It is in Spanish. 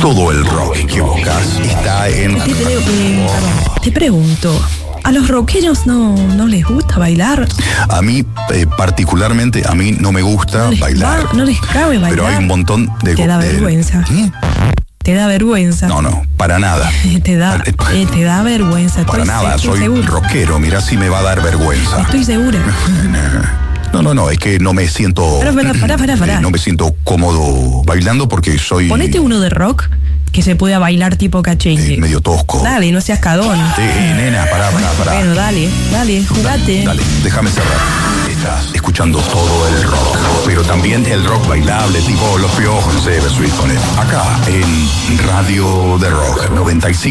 Todo el rock que buscas está en... Te pregunto, ¿a los rockeros no les gusta bailar? A mí, particularmente, a mí no me gusta bailar. No les cabe bailar. Pero hay un montón de... Te da vergüenza. ¿Qué? Te da vergüenza. No, para nada. Te da vergüenza. Para nada, soy segura. rockero, mirá si me va a dar vergüenza. Estoy segura. No, es que no me siento... Pará. No me siento cómodo bailando porque soy... Ponete uno de rock que se pueda bailar tipo cachengue. medio tosco. Dale, no seas cagón. Nena, pará. Bueno, dale, jugate. Dale, déjame cerrar. Estás escuchando todo el rock, pero también el rock bailable, tipo Los Piojos, no sé, Bersuit, con él. Acá, en Radio de Rock 95.